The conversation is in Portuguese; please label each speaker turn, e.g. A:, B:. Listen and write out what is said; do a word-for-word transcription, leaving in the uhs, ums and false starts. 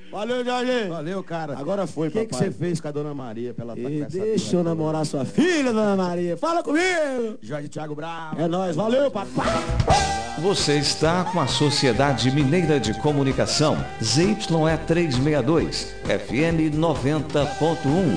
A: Valeu, Jorge.
B: Valeu, cara.
A: Agora foi,
B: O que,
A: papai.
B: que você fez com a dona Maria pra ela estar com essa
A: Deixa eu namorar sua filha, dona Maria. Fala comigo.
B: Jorge Thiago Bravo.
A: É nóis. Valeu, papai.
C: Você está com a Sociedade Mineira de Comunicação, Z Y E trezentos e sessenta e dois, F M noventa ponto um.